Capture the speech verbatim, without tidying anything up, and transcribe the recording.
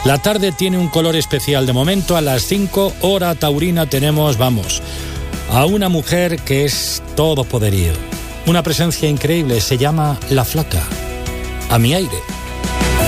La tarde tiene un color especial. De momento, a las cinco, hora taurina, tenemos, vamos, a una mujer que es todo poderío. Una presencia increíble, se llama La Flaca. A mi aire.